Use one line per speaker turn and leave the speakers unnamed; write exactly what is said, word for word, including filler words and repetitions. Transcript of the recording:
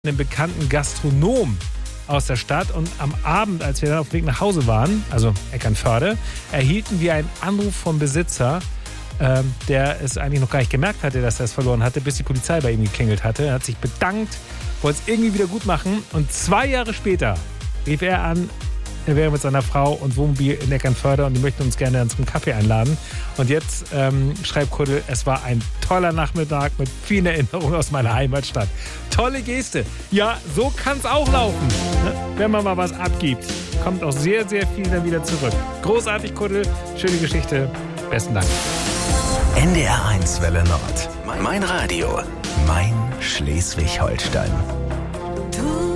einen bekannten Gastronom aus der Stadt und am Abend, als wir dann auf dem Weg nach Hause waren, also Eckernförde, erhielten wir einen Anruf vom Besitzer, ähm, der es eigentlich noch gar nicht gemerkt hatte, dass er es verloren hatte, bis die Polizei bei ihm geklingelt hatte. Er hat sich bedankt, wollte es irgendwie wieder gut machen und zwei Jahre später rief er an, er wäre mit seiner Frau und Wohnmobil in Eckernförde und die möchten uns gerne zum Kaffee einladen. Und jetzt ähm, schreibt Kuddel, es war ein toller Nachmittag mit vielen Erinnerungen aus meiner Heimatstadt. Tolle Geste. Ja, so kann es auch laufen, ne? Wenn man mal was abgibt. Kommt auch sehr, sehr viel dann wieder zurück. Großartig, Kuddel. Schöne Geschichte. Besten Dank.
N D R eins Welle Nord. Mein Radio. Mein Schleswig-Holstein.
Du